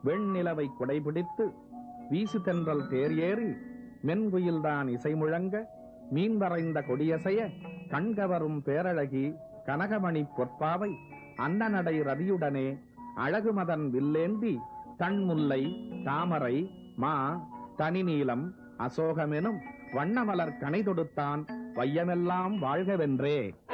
வெண்ணிலவை குடைபிடித்து வீசு தென்றல் தேர் ஏறி மென்குயில்தான் இசை முழங்க மீன் வரைந்த கொடியசைய கண்கவரும் பேரழகி கனகமணி பொற்பாவை அன்னநடை ரதியுடனே அழகு மதன் வில்லேந்தி தன்முல்லை தாமரை மா தனிநீலம் அசோகமெனும் வண்ணமலர் கனை தொடுத்தான் வையமெல்லாம் வாழ்கவென்றே.